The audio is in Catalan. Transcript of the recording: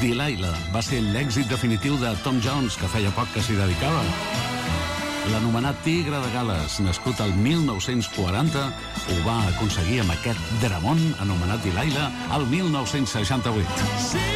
Delilah va ser l'èxit definitiu de Tom Jones, que feia poc que s'hi dedicava. L'anomenat Tigre de Gal·les, nascut al 1940, ho va aconseguir amb aquest dramón anomenat Delilah al 1968.